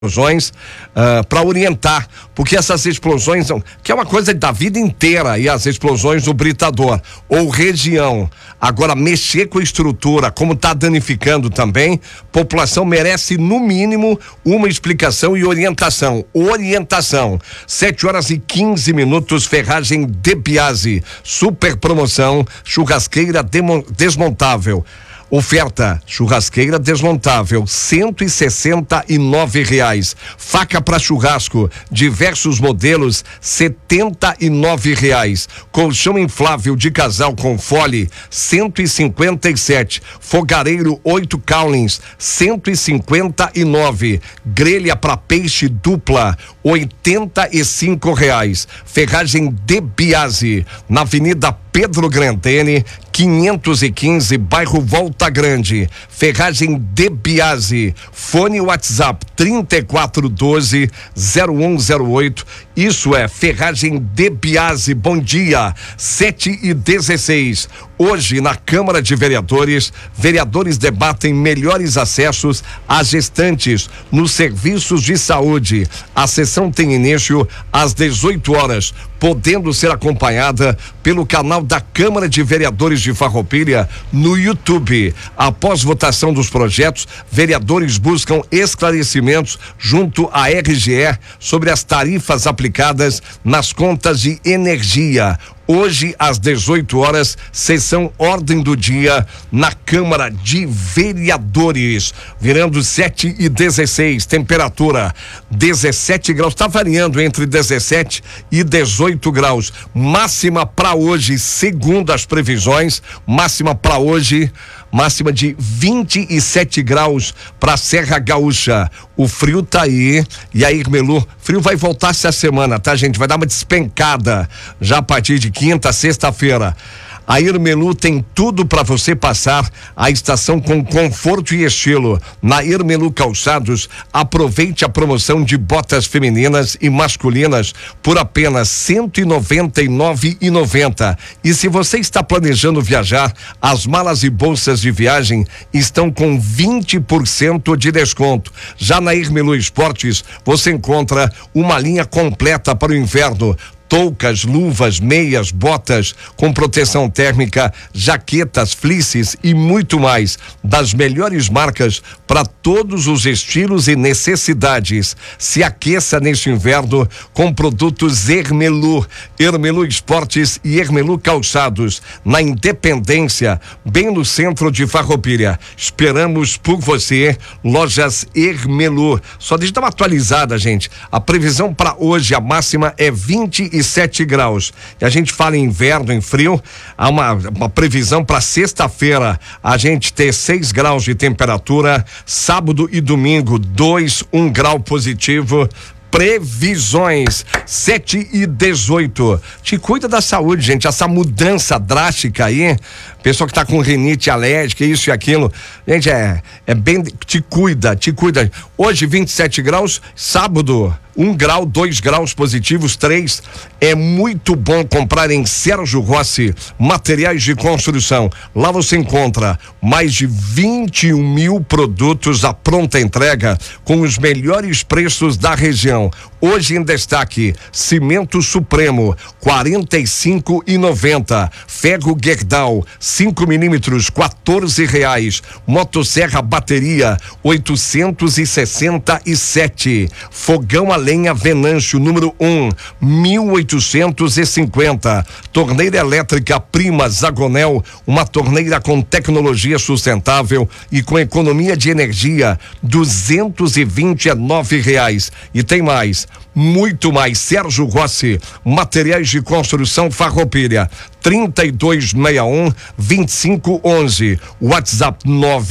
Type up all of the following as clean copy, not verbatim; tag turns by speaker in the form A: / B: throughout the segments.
A: explosões para orientar, porque essas explosões que é uma coisa da vida inteira, e as explosões no britador ou região, agora mexer com a estrutura, como está danificando também, população merece no mínimo uma explicação e orientação. 7h15, Ferragem De Biasi, super promoção, churrasqueira desmontável. Oferta: churrasqueira desmontável, R$169. Faca para churrasco, diversos modelos, R$79. Colchão inflável de casal com fole, 157. Fogareiro 8 Cowlings, 159. Grelha para peixe dupla, R$85. Ferragem De Biasi, na Avenida Pedro Grandene, 515, bairro Volta Grande. Ferragem De Biasi, fone WhatsApp 3412-0108. Isso é Ferragem De Biasi. Bom dia, 7h16. Hoje, na Câmara de Vereadores debatem melhores acessos às gestantes nos serviços de saúde. A sessão tem início às 18 horas, podendo ser acompanhada pelo canal da Câmara de Vereadores de Farroupilha no YouTube. Após votação dos projetos, vereadores buscam esclarecimentos junto à RGE sobre as tarifas aplicadas nas contas de energia. Hoje, às 18 horas, sessão ordem do dia na Câmara de Vereadores. Virando 7h16, temperatura 17 graus, está variando entre 17 e 18 graus. Máxima para hoje, segundo as previsões, máxima para hoje, máxima de 27 graus para Serra Gaúcha. O frio tá aí, e aí, Irmelu, frio vai voltar essa semana, tá, gente? Vai dar uma despencada já a partir de quinta, sexta-feira. A Irmelu tem tudo para você passar a estação com conforto e estilo. Na Irmelu Calçados, aproveite a promoção de botas femininas e masculinas por apenas R$ 199,90. E se você está planejando viajar, as malas e bolsas de viagem estão com 20% de desconto. Já na Irmelu Esportes, você encontra uma linha completa para o inverno: toucas, luvas, meias, botas com proteção térmica, jaquetas, fleeces e muito mais, das melhores marcas para todos os estilos e necessidades. Se aqueça neste inverno com produtos Irmelu. Irmelu Esportes e Irmelu Calçados, na Independência, bem no centro de Farroupilha. Esperamos por você. Lojas Irmelu. Só deixa eu dar uma atualizada, gente. A previsão para hoje, a máxima é 27 graus. E a gente fala em inverno, em frio, há uma previsão para sexta-feira, a gente ter 6 graus de temperatura, sábado e domingo, 1 grau positivo. Previsões 7h18. Te cuida da saúde, gente. Essa mudança drástica aí, pessoa que tá com rinite alérgica, isso e aquilo, gente, é bem, te cuida. Hoje 27 graus, sábado 1 grau, 2 graus positivos, 3. É muito bom comprar em Sérgio Rossi Materiais de Construção. Lá você encontra mais de 21 mil produtos à pronta entrega com os melhores preços da região. Hoje em destaque: Cimento Supremo, R$45,90. Ferro Gerdau, 5 milímetros, R$14. Motosserra Bateria, 867. Fogão a lenha Venâncio, número 1, 1.850. Torneira elétrica Prima Zagonel, uma torneira com tecnologia sustentável e com economia de energia, R$229. E tem mais, muito mais. Sérgio Rossi Materiais de Construção Farroupilha, 3261-2511. WhatsApp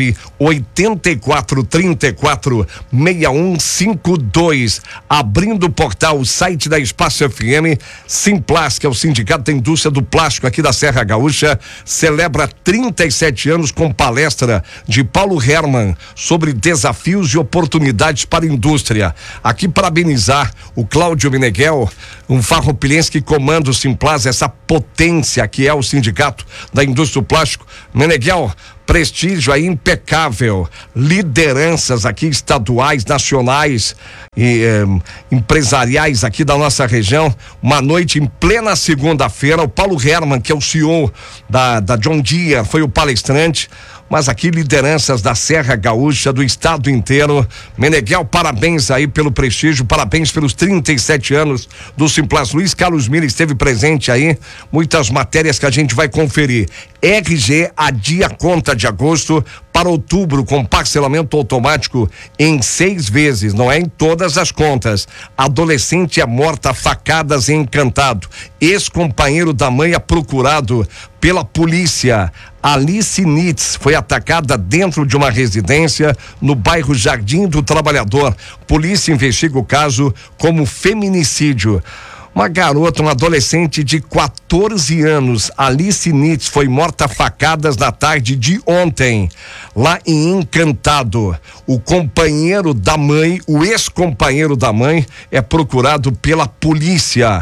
A: 984346152. Abrindo o portal, o site da Espaço FM. Simplas, que é o Sindicato da Indústria do Plástico aqui da Serra Gaúcha, celebra 37 anos com palestra de Paulo Hermann sobre desafios e oportunidades para a indústria. Aqui parabenizar o Cláudio Meneghel, um farroupilhense que comanda o Simplas, essa potência Polícia, que é o sindicato da indústria do plástico. Meneghel, prestígio aí impecável, lideranças aqui estaduais, nacionais e empresariais aqui da nossa região. Uma noite em plena segunda-feira, o Paulo Herman, que é o CEO da John Deere, foi o palestrante. Mas aqui lideranças da Serra Gaúcha, do estado inteiro. Meneghel, parabéns aí pelo prestígio, parabéns pelos 37 anos do Simplast. Luiz Carlos Miller esteve presente aí, muitas matérias que a gente vai conferir. RG adia conta de agosto para outubro com parcelamento automático em 6 vezes, não é em todas as contas. Adolescente é morta a facadas em Encantado. Ex-companheiro da mãe é procurado pela polícia. Alice Nitz foi atacada dentro de uma residência no bairro Jardim do Trabalhador. Polícia investiga o caso como feminicídio. Uma garota, uma adolescente de 14 anos, Alice Nitz, foi morta a facadas na tarde de ontem, lá em Encantado. O companheiro da mãe, o ex-companheiro da mãe, é procurado pela polícia.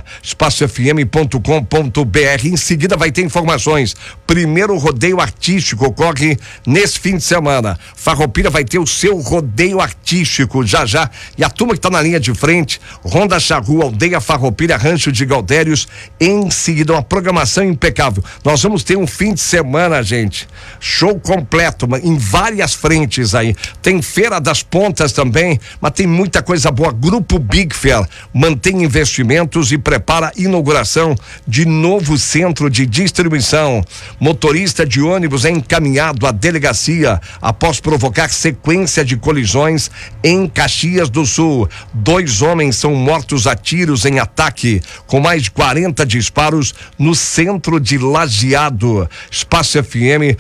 A: espacofm.com.br. Em seguida vai ter informações. Primeiro rodeio artístico ocorre nesse fim de semana. Farroupilha vai ter o seu rodeio artístico já. E a turma que está na linha de frente, Ronda Charrua, Aldeia Farroupilha, Rancho de Gaudérios, em seguida uma programação impecável. Nós vamos ter um fim de semana, gente, show completo, em várias frentes aí. Tem Feira das Pontas também, mas tem muita coisa boa. Grupo Big Fair mantém investimentos e prepara a inauguração de novo centro de distribuição. Motorista de ônibus é encaminhado à delegacia após provocar sequência de colisões em Caxias do Sul. 2 homens são mortos a tiros em ataque com mais de 40 disparos no centro de Lajeado. espacofm.com.br.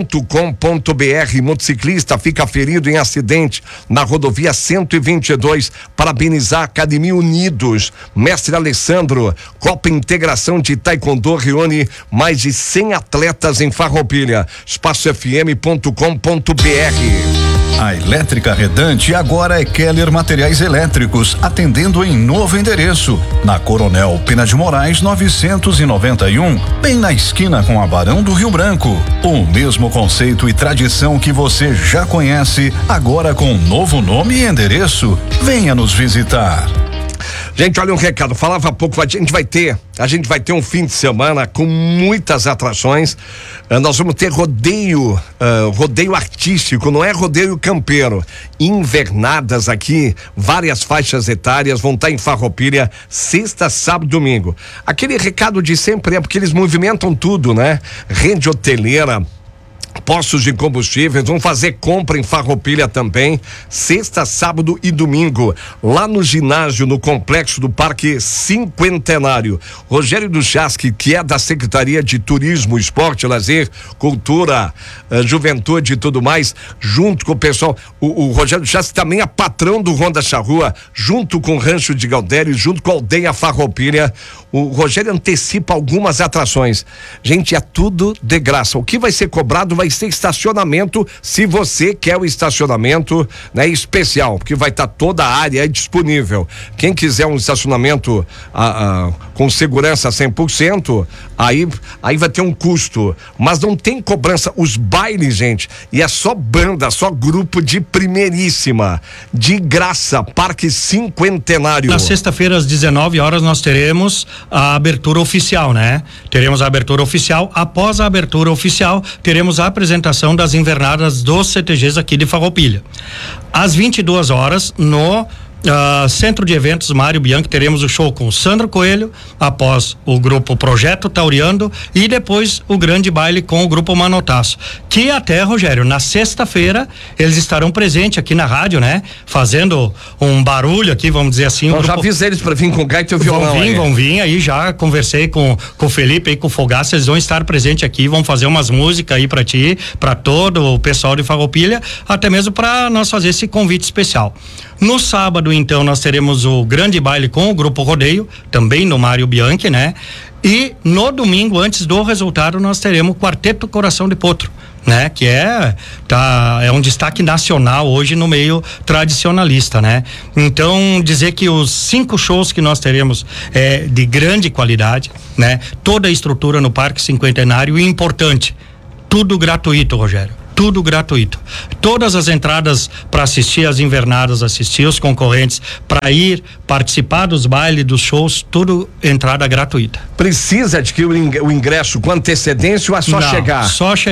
A: Motociclista fica ferido em acidente na rodovia 122. Parabenizar a Academia Unidos. Mestre Alessandro, Copa Integração de Taekwondo reúne mais de 100 atletas em Farroupilha. espacofm.com.br.
B: A Elétrica Redante agora é Keller Materiais Elétricos, atendendo em novo endereço, na Coronel Pena de Moraes 991, bem na esquina com a Barão do Rio Branco. O mesmo conceito e tradição que você já conhece, agora com novo nome e endereço. Venha nos visitar.
A: Gente, olha um recado, falava há pouco, a gente vai ter um fim de semana com muitas atrações. Nós vamos ter rodeio artístico, não é rodeio campeiro. Invernadas aqui, várias faixas etárias vão estar em Farroupilha, sexta, sábado, domingo. Aquele recado de sempre é porque eles movimentam tudo, né? Rede hoteleira, postos de combustíveis, vão fazer compra em Farroupilha também, sexta, sábado e domingo, lá no ginásio, no complexo do Parque Cinquentenário. Rogério Duchasque, que é da Secretaria de Turismo, Esporte, Lazer, Cultura, Juventude e tudo mais, junto com o pessoal, o Rogério Duchasque também é patrão do Ronda Charrua, junto com o Rancho de Gaudérios, junto com a Aldeia Farroupilha. O Rogério antecipa algumas atrações. Gente, é tudo de graça. O que vai ser cobrado vai ser estacionamento, se você quer o estacionamento, né, especial, porque vai estar toda a área disponível. Quem quiser um estacionamento com segurança 100%, aí vai ter um custo, mas não tem cobrança. Os bailes, gente, e é só banda, só grupo de primeiríssima, de graça, Parque Cinquentenário.
C: Na sexta-feira às 19 horas nós teremos a abertura oficial, né? Teremos a abertura oficial. Após a abertura oficial, teremos a apresentação das invernadas dos CTGs aqui de Farroupilha. Às 22 horas, no Centro de Eventos Mário Bianchi, teremos o show com Sandro Coelho, após o grupo Projeto Tauriando, e depois o grande baile com o grupo Manotaço, que até, Rogério, na sexta-feira eles estarão presentes aqui na rádio, né? Fazendo um barulho aqui, vamos dizer assim.
A: Eu já avisei eles para vir com gaita e violão.
C: Vão vir aí, já conversei com o Felipe e com o Fogaça, eles vão estar presentes aqui, vão fazer umas músicas aí para ti, para todo o pessoal de Farroupilha, até mesmo para nós fazer esse convite especial. No sábado, então, nós teremos o grande baile com o Grupo Rodeio, também no Mário Bianchi, né? E no domingo, antes do resultado, nós teremos o Quarteto Coração de Potro, né? Que é um destaque nacional hoje no meio tradicionalista, né? Então, dizer que os 5 shows que nós teremos é de grande qualidade, né? Toda a estrutura no Parque Cinquentenário, e importante, tudo gratuito, Rogério. Tudo gratuito. Todas as entradas para assistir as invernadas, assistir os concorrentes, para ir participar dos bailes, dos shows, tudo entrada gratuita.
A: Precisa adquirir o ingresso com antecedência ou é só chegar?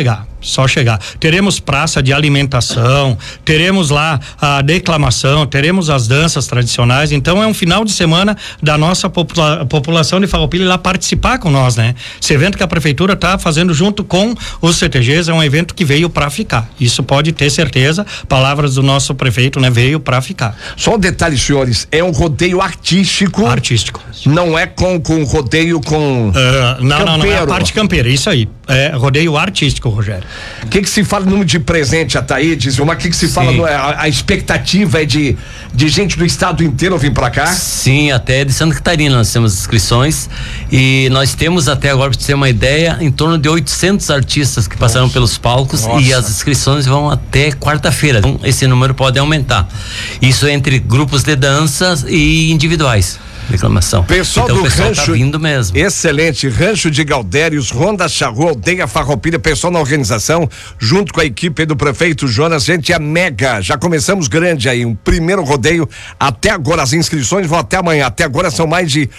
C: Só chegar. Teremos praça de alimentação, teremos lá a declamação, teremos as danças tradicionais. Então é um final de semana da nossa população de Farroupilha lá participar com nós, né? Esse evento que a prefeitura está fazendo junto com os CTGs é um evento que veio para ficar. Isso pode ter certeza. Palavras do nosso prefeito, né? Veio para ficar.
A: Só um detalhe, senhores, é um rodeio artístico. Não é com rodeio com
C: não, é a parte campeira, isso aí. É rodeio artístico, Rogério.
A: O que se fala no número de presente, Ataídes? O que se fala, a expectativa é de gente do estado inteiro vir pra cá?
D: Sim, até de Santa Catarina nós temos inscrições e nós temos até agora, pra você ter uma ideia, em torno de 800 artistas que passaram pelos palcos. E as inscrições vão até quarta-feira, então esse número pode aumentar. Isso entre grupos de dança e individuais. Reclamação.
A: Pessoal
D: então,
A: do
D: o pessoal
A: rancho,
D: tá vindo mesmo.
A: Excelente, Rancho de Galdérios, Ronda Charrua, Aldeia Farroupilha, pessoal na organização, junto com a equipe do prefeito Jonas, gente, é mega, já começamos grande aí, um primeiro rodeio, até agora as inscrições vão até amanhã, até agora são mais de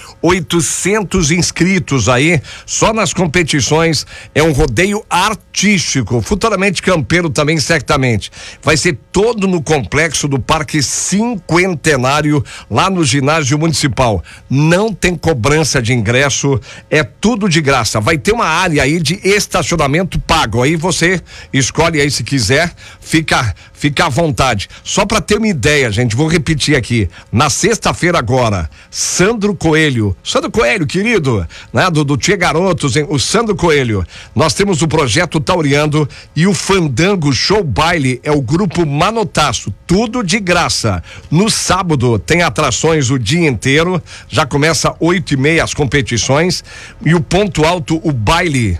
A: 800 inscritos aí, só nas competições, é um rodeio artístico, futuramente campeiro também, certamente, vai ser todo no complexo do Parque Cinquentenário, lá no ginásio municipal. Não tem cobrança de ingresso, é tudo de graça. Vai ter uma área aí de estacionamento pago. Aí você escolhe aí se quiser, fica à vontade. Só para ter uma ideia, gente, vou repetir aqui. Na sexta-feira agora, Sandro Coelho, querido, né? Do Tia Garotos, hein? O Sandro Coelho. Nós temos o Projeto Tauriando e o Fandango Show Baile é o grupo Manotaço, tudo de graça. No sábado tem atrações o dia inteiro, já começa 8h30 as competições e o ponto alto, o baile.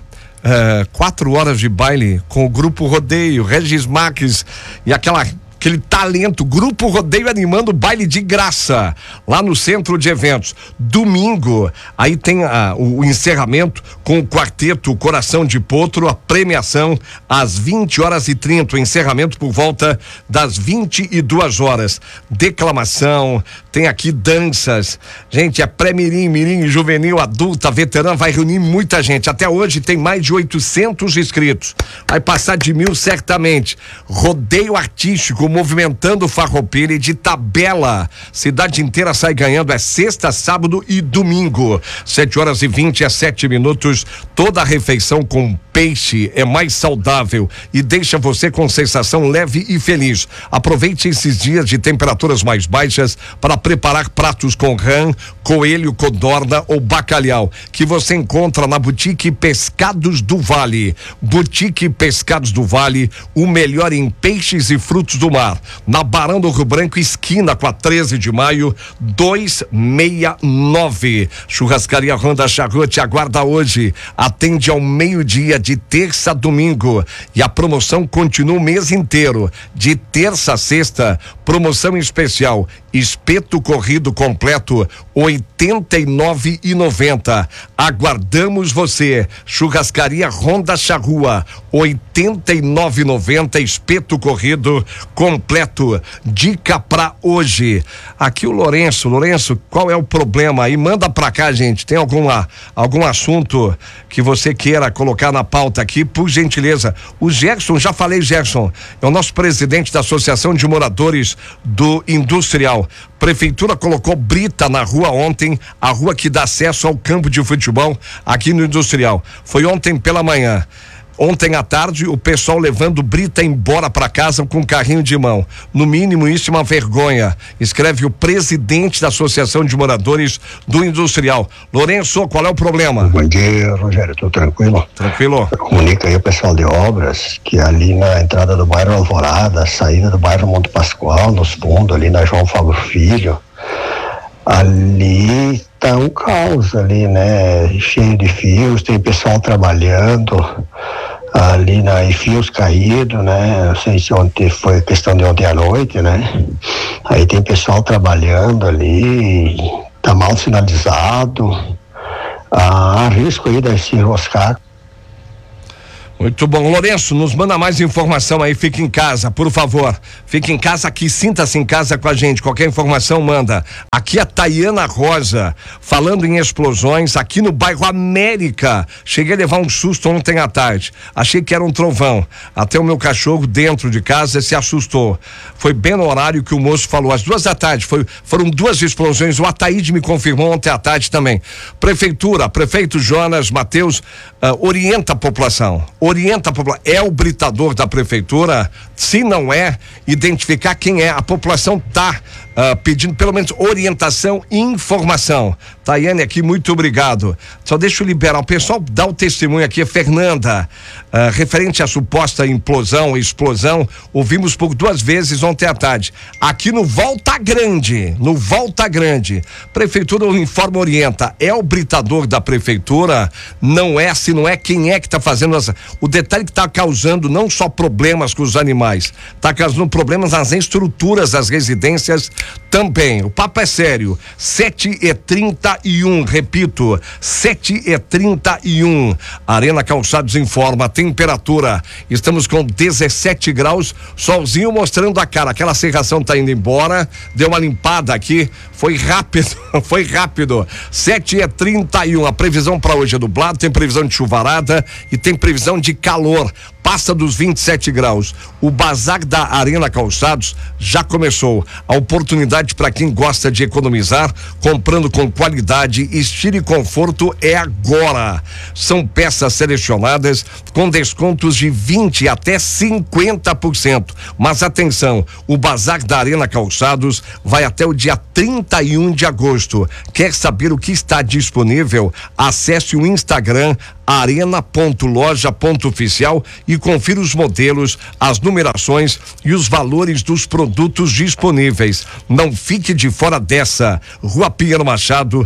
A: 4 horas de baile com o grupo Rodeio, Regis Marques e aquele talento, grupo Rodeio animando baile de graça lá no centro de eventos. Domingo, aí tem o encerramento com o quarteto Coração de Potro, a premiação às 20h30, o encerramento por volta das 22h. Declamação, tem aqui danças, gente, é pré-mirim, mirim, juvenil, adulta, veterana, vai reunir muita gente. Até hoje tem mais de 800 inscritos, vai passar de 1.000 certamente. Rodeio artístico movimentando Farroupilha e de tabela, cidade inteira sai ganhando, é sexta, sábado e domingo, 7h20, toda a refeição com peixe é mais saudável e deixa você com sensação leve e feliz. Aproveite esses dias de temperaturas mais baixas para preparar pratos com rã, coelho, codorna ou bacalhau, que você encontra na Boutique Pescados do Vale. Boutique Pescados do Vale, o melhor em peixes e frutos do mar. Na Barão do Rio Branco, esquina com a 13 de maio, 269. Churrascaria Ronda Charrua te aguarda hoje. Atende ao meio-dia de terça a domingo. E a promoção continua o mês inteiro. De terça a sexta, promoção especial. Espeto corrido completo, R$89,90. Aguardamos você. Churrascaria Ronda Charrua, R$89,90. Espeto corrido completo. Dica pra hoje. Aqui o Lourenço, qual é o problema aí? Manda pra cá, gente. Tem algum assunto que você queira colocar na pauta aqui, por gentileza. O Gerson, já falei, Gerson, é o nosso presidente da Associação de Moradores do Industrial. Prefeitura colocou brita na rua ontem, a rua que dá acesso ao campo de futebol aqui no Industrial. Foi ontem pela manhã. Ontem à tarde, o pessoal levando brita embora para casa com carrinho de mão. No mínimo, isso é uma vergonha. Escreve o presidente da Associação de Moradores do Industrial. Lourenço, qual é o problema?
E: Bom dia, Rogério, tudo tranquilo?
A: Tranquilo.
E: Comunica aí o pessoal de obras que ali na entrada do bairro Alvorada, saída do bairro Monte Pascoal, nos fundos, ali na João Fábio Filho, ali tá um caos ali, né? Cheio de fios, tem pessoal trabalhando. ali e fios caídos, né? Não sei se ontem foi questão de ontem à noite, né? Aí tem pessoal trabalhando ali, tá mal sinalizado, há risco aí de se enroscar.
A: Muito bom. Lourenço, nos manda mais informação aí, fique em casa, por favor. Fique em casa aqui, sinta-se em casa com a gente. Qualquer informação, manda. Aqui a Tayana Rosa, falando em explosões, aqui no bairro América. Cheguei a levar um susto ontem à tarde. Achei que era um trovão. Até o meu cachorro dentro de casa se assustou. Foi bem no horário que o moço falou, às 2 da tarde. Foram 2 explosões. O Ataíde me confirmou ontem à tarde também. Prefeito Jonas Mateus, orienta a população. É o britador da prefeitura? Se não é, identificar quem é. A população está pedindo pelo menos orientação e informação. Tayane aqui, muito obrigado. Só deixa eu liberar, o pessoal dá o testemunho aqui, Fernanda, referente à suposta explosão, ouvimos por 2 vezes ontem à tarde, aqui no Volta Grande, prefeitura informa, orienta, é o britador da prefeitura? Não é, se não é, quem é que está fazendo o detalhe que está causando não só problemas com os animais, está causando problemas nas estruturas das residências também. O papo é sério. 7h31, repito, 7h31. Arena Calçados informa a temperatura. Estamos com 17 graus, solzinho mostrando a cara. Aquela serração tá indo embora, deu uma limpada aqui, foi rápido. 7h31. A previsão para hoje é nublado, tem previsão de chuvarada e tem previsão de calor. Passa dos 27 graus. O bazar da Arena Calçados já começou. A oportunidade para quem gosta de economizar, comprando com qualidade, estilo e conforto é agora. São peças selecionadas com descontos de 20% até 50%. Mas atenção, o bazar da Arena Calçados vai até o dia 31 de agosto. Quer saber o que está disponível? Acesse o Instagram arena.loja.oficial e confira os modelos, as numerações e os valores dos produtos disponíveis. Não fique de fora dessa. Rua Pinheiro Machado,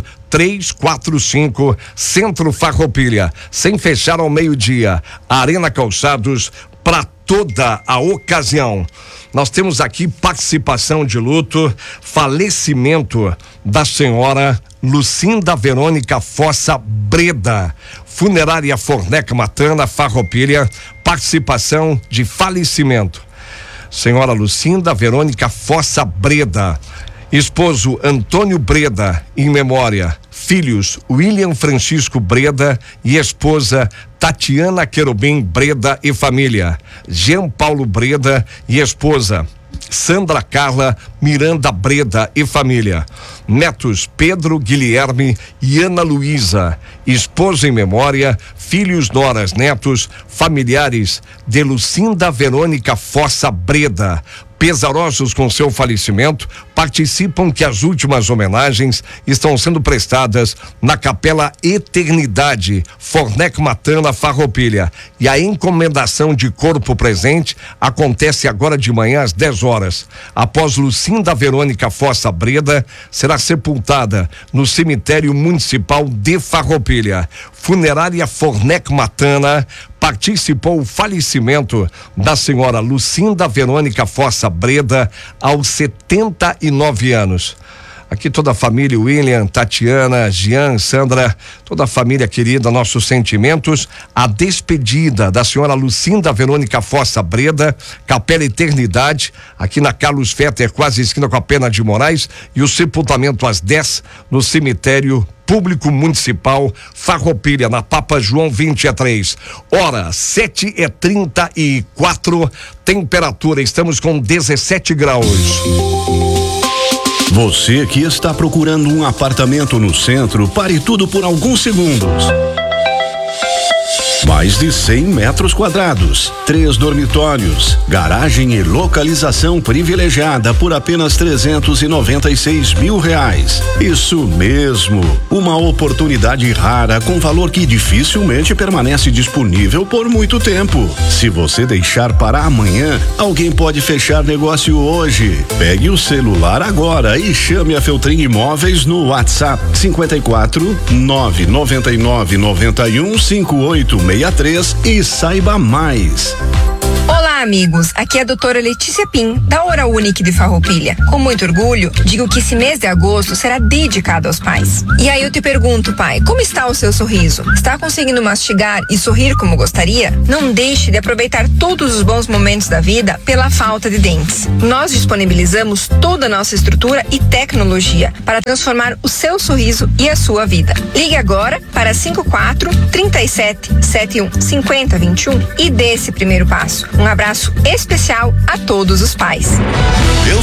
A: 345, Centro Farroupilha, sem fechar ao meio-dia. Arena Calçados, para toda a ocasião. Nós temos aqui participação de luto, falecimento da senhora Lucinda Verônica Fossa Breda, funerária Fornec Matana, Farroupilha, participação de falecimento. Senhora Lucinda Verônica Fossa Breda, esposo Antônio Breda, em memória, filhos William Francisco Breda e esposa Tatiana Querubim Breda e família, Jean Paulo Breda e esposa Sandra Carla Miranda Breda e família, netos Pedro Guilherme e Ana Luísa, esposa em memória, filhos, noras, netos, familiares de Lucinda Verônica Fossa Breda. Pesarosos com seu falecimento, participam que as últimas homenagens estão sendo prestadas na Capela Eternidade, Fornec Matana, Farroupilha. E a encomendação de corpo presente acontece agora de manhã às 10 horas. Após Lucinda Verônica Fossa Breda, será sepultada no cemitério municipal de Farroupilha. Funerária Fornec Matana participou o falecimento da senhora Lucinda Verônica Fossa Breda aos 79 anos. Aqui toda a família, William, Tatiana, Jean, Sandra, toda a família querida, nossos sentimentos. A despedida da senhora Lucinda Verônica Fossa Breda, Capela Eternidade, aqui na Carlos Fetter, quase esquina com a Pena de Moraes, e o sepultamento às 10 no cemitério Público Municipal Farroupilha, na Papa João 23. Hora 7h34, temperatura, estamos com 17 graus.
B: Você que está procurando um apartamento no centro, pare tudo por alguns segundos. Mais de 100 metros quadrados, 3 dormitórios, garagem e localização privilegiada por apenas R$396 mil. Isso mesmo, uma oportunidade rara com valor que dificilmente permanece disponível por muito tempo. Se você deixar para amanhã, alguém pode fechar negócio hoje. Pegue o celular agora e chame a Feltrin Imóveis no WhatsApp 54 999 91 5866. 3363 e saiba mais.
F: Olá, amigos. Aqui é a doutora Letícia Pim, da Oral Unique de Farroupilha. Com muito orgulho, digo que esse mês de agosto será dedicado aos pais. E aí eu te pergunto, pai, como está o seu sorriso? Está conseguindo mastigar e sorrir como gostaria? Não deixe de aproveitar todos os bons momentos da vida pela falta de dentes. Nós disponibilizamos toda a nossa estrutura e tecnologia para transformar o seu sorriso e a sua vida. Ligue agora para 54-37-71-50-21 e dê esse primeiro passo. Um abraço especial a todos os pais.
B: Eu